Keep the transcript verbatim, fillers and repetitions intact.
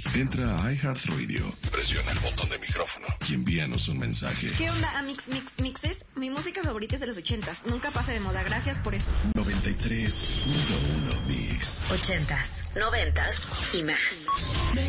Entra a iHeartRadio, presiona el botón de micrófono y envíanos un mensaje. ¿Qué onda, Amix Mix Mixes? Mi música favorita es de los ochentas. Nunca pasa de moda. Gracias por eso. noventa y tres punto uno Mix. Ochentas, noventas y más.